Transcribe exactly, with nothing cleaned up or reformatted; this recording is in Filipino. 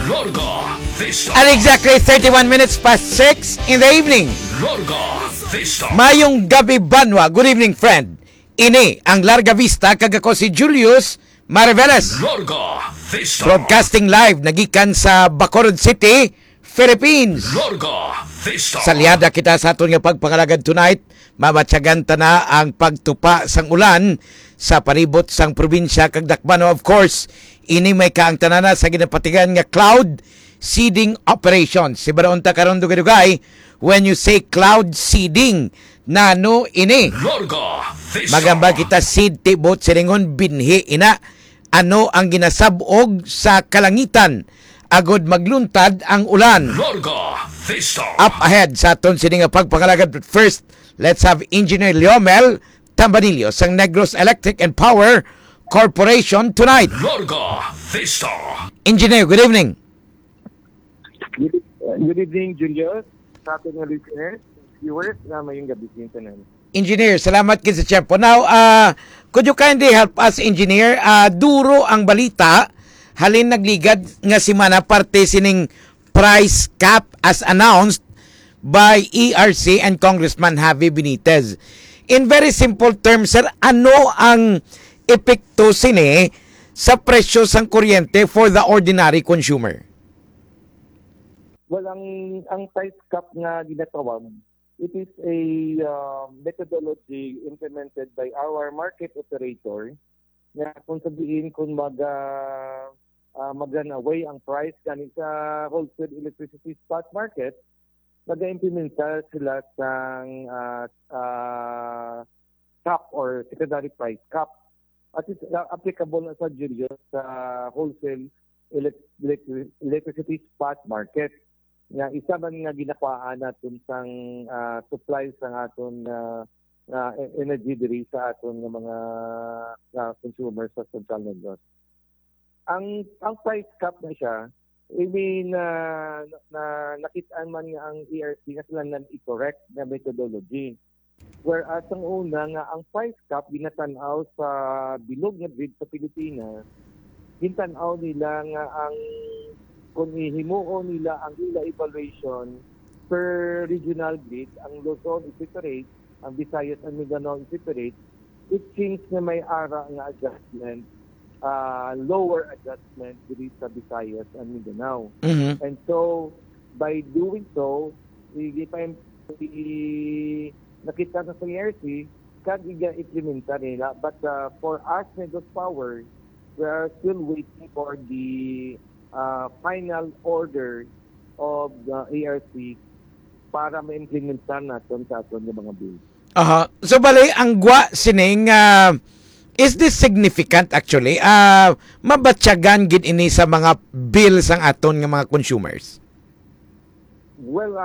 Larga Vista. At exactly thirty-one minutes past six in the evening. Larga Vista. Mayong gabi banwa. Good evening, friend. Ini ang Larga Vista, kag ako si Julius Mariveles. Larga Vista. Broadcasting live nagikan sa Bacolod City, Philippines. Larga Vista. Salyada kita sa aton nga pagpangalagad tonight. Mamatsagan ta na ang pagtupa sang ulan sa palibot sang probinsya kag Dakbano. Of course, ini may kaang tanana sa ginapatigan nga cloud seeding operations. Si Baraon ta karon dugay-dugay, when you say cloud seeding, nano ini? Larga Vista. Magamba kita seed tibot silingon binhi ina. Ano ang ginasabog sa kalangitan agod magluntad ang ulan. Larga Vista. Up ahead sa aton sini nga pagpangalagad. But first, let's have Engineer Leomel Tambanillo sang Negros Electric and Power Corporation tonight. Larga Vista. Engineer, good evening. Good, uh, good evening, Julius. Sa ating mga listeners, viewers, na mayong gabi sintanan. Engineer, salamat kid sa tiyempo. Now, uh, could you kindly help us, Engineer? Uh, duro ang balita, halin nagligad nga simana parte sining price cap as announced by E R C and Congressman Javi Benitez. In very simple terms, sir, ano ang epekto sini sa presyo sang kuryente for the ordinary consumer? Well, ang, ang price cap nga ginatawag, it is a uh, methodology implemented by our market operator na kung sabihin kung mag, uh, uh, mag-away ang price ganit sa wholesale electricity spot market, mag-implementa sila ng uh, uh, cap or secondary price cap. At it's uh, applicable na sa Julius sa wholesale elect- elect- electricity spot market. Nga isa man nga ginakuhaan natin sang uh, supply sa aton uh, uh, energy diri sa aton nga mga uh, consumers sa Central Negros. Ang ang price cap na siya, I mean uh, na nakitaan man nga ang E R C nga sila nan i-correct na methodology. Whereas ang una nga ang price cap ginatanaw sa bilog nga grid sa Pilipinas, gintanaw nila nga ang kung ihimuo nila ang ila evaluation per regional grid, ang Luzon i-separate, ang Visayas and Mindanao i-separate, it seems na may ara nga adjustment, uh, lower adjustment dito sa Visayas and Mindanao. Mm-hmm. And so, by doing so, hindi pa yung nakita na sa E R C, kag i-implementa nila. But uh, for us, Negros Power, we are still waiting for the Uh, final order of the E R C para ma-implementan natin sa aton yung mga bills. Aha. So bali ang gwa sining uh, is this significant actually? Uh, mabatyagan gid ini sa mga bills ang aton nga mga consumers. Well,